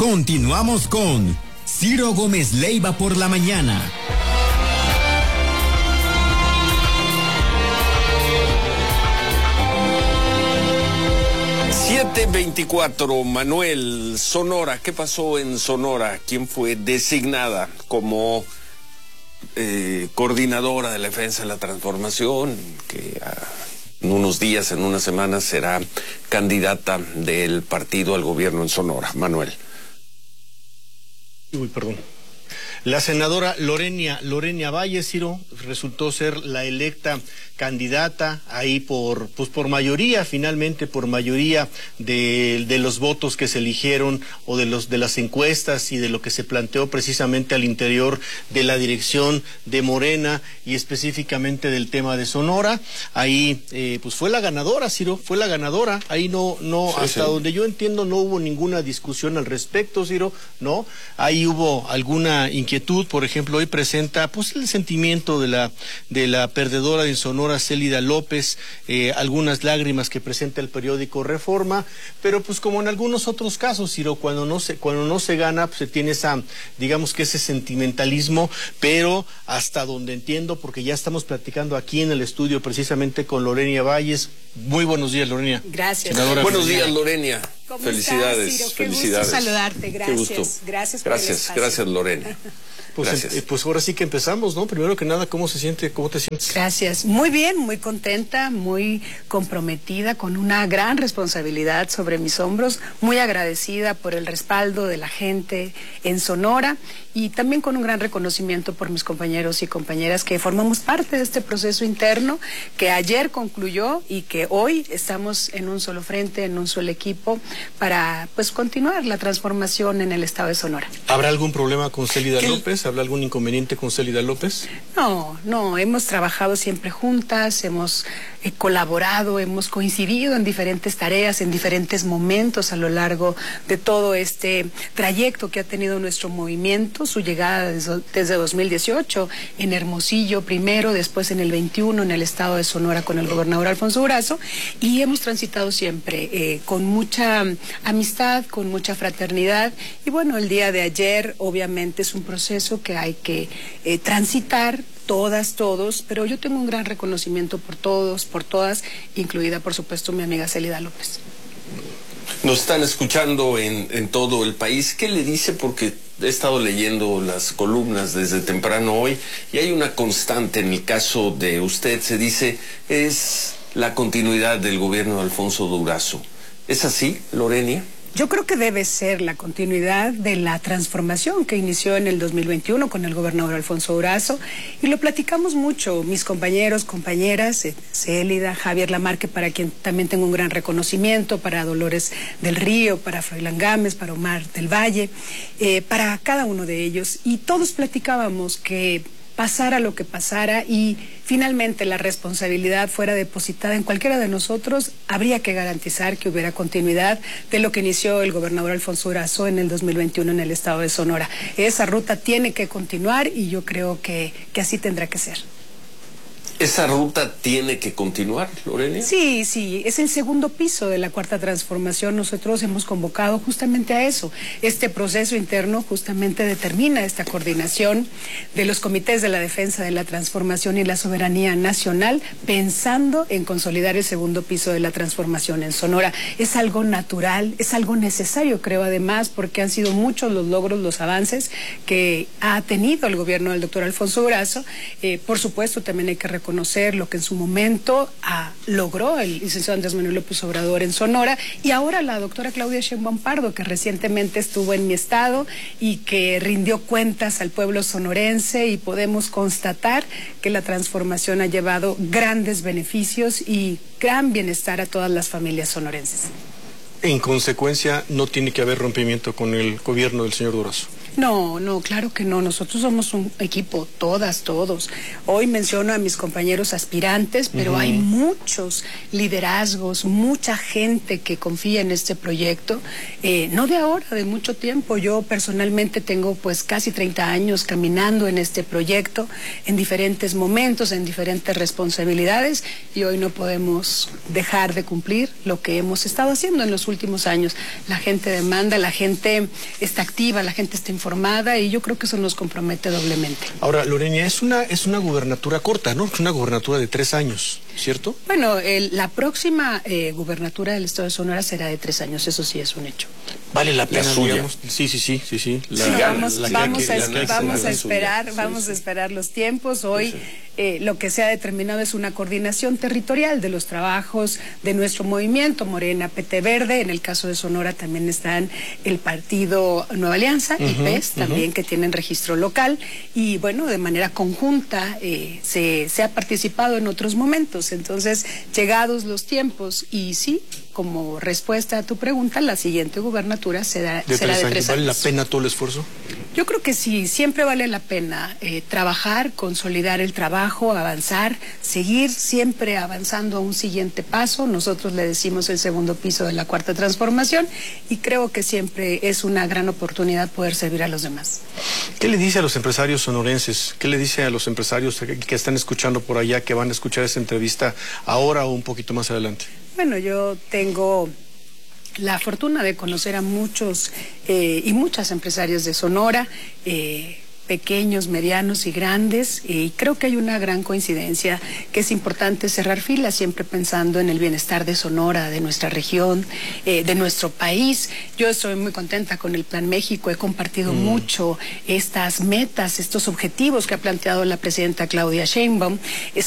Continuamos con Ciro Gómez Leiva por la mañana. 7:24, Manuel, Sonora. ¿Qué pasó en Sonora? ¿Quién fue designada como coordinadora de la defensa de la transformación? Que en unos días, en unas semanas, será candidata del partido al gobierno en Sonora. Manuel. Perdón. La senadora Lorenia Valle, Ciro, resultó ser la electa candidata ahí por mayoría, finalmente por mayoría de los votos que se eligieron o de las encuestas y de lo que se planteó precisamente al interior de la dirección de Morena y específicamente del tema de Sonora. Ahí pues fue la ganadora, Ciro, fue la ganadora. Ahí no sí, hasta sí. Donde yo entiendo no hubo ninguna discusión al respecto, Ciro, no. Ahí hubo alguna inquietud, por ejemplo, hoy presenta pues el sentimiento de la perdedora de Sonora, Célida López, algunas lágrimas que presenta el periódico Reforma, pero pues como en algunos otros casos, Ciro, cuando no se gana, pues se tiene digamos que ese sentimentalismo, pero hasta donde entiendo, porque ya estamos platicando aquí en el estudio precisamente con Lorenia Valles. Muy buenos días, Lorenia. Gracias. Buenos días, Lorenia. ¿Cómo felicidades, estás, Ciro? felicidades. Qué gusto saludarte, gracias. Qué gusto. Gracias por el espacio. Gracias, Lorena. Pues ahora sí que empezamos, ¿no? Primero que nada, ¿cómo se siente? ¿Cómo te sientes? Gracias. Muy bien, muy contenta, muy comprometida, con una gran responsabilidad sobre mis hombros, muy agradecida por el respaldo de la gente en Sonora y también con un gran reconocimiento por mis compañeros y compañeras que formamos parte de este proceso interno que ayer concluyó y que hoy estamos en un solo frente, en un solo equipo para pues continuar la transformación en el estado de Sonora. ¿Habrá algún problema con Célida López? ¿Habrá algún inconveniente con Célida López? No, hemos trabajado siempre juntas, hemos colaborado, hemos coincidido en diferentes tareas, en diferentes momentos a lo largo de todo este trayecto que ha tenido nuestro movimiento, su llegada desde 2018 en Hermosillo primero, después en el 21 en el estado de Sonora con el gobernador Alfonso Durazo, y hemos transitado siempre con mucha amistad, con mucha fraternidad, y bueno, el día de ayer obviamente es un proceso que hay que transitar, todos, pero yo tengo un gran reconocimiento por todos, por todas, incluida por supuesto mi amiga Célida López. Nos están escuchando en todo el país. ¿Qué le dice? Porque he estado leyendo las columnas desde temprano hoy y hay una constante en el caso de usted, se dice, es la continuidad del gobierno de Alfonso Durazo. ¿Es así, Lorenia? Yo creo que debe ser la continuidad de la transformación que inició en el 2021 con el gobernador Alfonso Durazo, y lo platicamos mucho, mis compañeros, compañeras, Célida, Javier Lamarque, para quien también tengo un gran reconocimiento, para Dolores del Río, para Froilán Gámez, para Omar del Valle, para cada uno de ellos, y todos platicábamos que pasara lo que pasara y finalmente la responsabilidad fuera depositada en cualquiera de nosotros, habría que garantizar que hubiera continuidad de lo que inició el gobernador Alfonso Durazo en el 2021 en el estado de Sonora. Esa ruta tiene que continuar y yo creo que así tendrá que ser. ¿Esa ruta tiene que continuar, Lorenia? Sí, es el segundo piso de la Cuarta Transformación. Nosotros hemos convocado justamente a eso. Este proceso interno justamente determina esta coordinación de los comités de la defensa de la transformación y la soberanía nacional, pensando en consolidar el segundo piso de la transformación en Sonora. Es algo natural, es algo necesario, creo, además, porque han sido muchos los logros, los avances que ha tenido el gobierno del doctor Alfonso Durazo. Por supuesto, también hay que reconocer lo que en su momento logró el licenciado Andrés Manuel López Obrador en Sonora, y ahora la doctora Claudia Sheinbaum Pardo, que recientemente estuvo en mi estado y que rindió cuentas al pueblo sonorense, y podemos constatar que la transformación ha llevado grandes beneficios y gran bienestar a todas las familias sonorenses. En consecuencia, no tiene que haber rompimiento con el gobierno del señor Durazo. No, claro que no. Nosotros somos un equipo, todos. Hoy menciono a mis compañeros aspirantes, pero hay muchos liderazgos, mucha gente que confía en este proyecto, no de ahora, de mucho tiempo. Yo personalmente tengo pues casi 30 años caminando en este proyecto, en diferentes momentos, en diferentes responsabilidades, y hoy no podemos dejar de cumplir lo que hemos estado haciendo en los últimos años. La gente demanda, la gente está activa, la gente está informada, y yo creo que eso nos compromete doblemente. Ahora, Lorenia, es una gubernatura corta, ¿no? Es una gubernatura de 3 años, ¿cierto? Bueno, la próxima gubernatura del Estado de Sonora será de 3 años, eso sí es un hecho. Vale la pena, suya. digamos. Sí. Vamos a esperar los tiempos. Hoy lo que se ha determinado es una coordinación territorial de los trabajos de nuestro movimiento, Morena, PT Verde. En el caso de Sonora también están el partido Nueva Alianza y PES, también, que tienen registro local. Y bueno, de manera conjunta se ha participado en otros momentos. Entonces, llegados los tiempos, y sí, como respuesta a tu pregunta, la siguiente gubernatura será de 3 años. ¿Vale la pena todo el esfuerzo? Yo creo que sí, siempre vale la pena trabajar, consolidar el trabajo, avanzar, seguir siempre avanzando a un siguiente paso. Nosotros le decimos el segundo piso de la Cuarta Transformación, y creo que siempre es una gran oportunidad poder servir a los demás. ¿Qué le dice a los empresarios sonorenses? ¿Qué le dice a los empresarios que están escuchando por allá, que van a escuchar esta entrevista ahora o un poquito más adelante? Bueno, yo tengo la fortuna de conocer a muchos y muchas empresarios de Sonora, pequeños, medianos y grandes, y creo que hay una gran coincidencia, que es importante cerrar filas siempre pensando en el bienestar de Sonora, de nuestra región, de nuestro país. Yo estoy muy contenta con el Plan México, he compartido mucho estas metas, estos objetivos que ha planteado la presidenta Claudia Sheinbaum.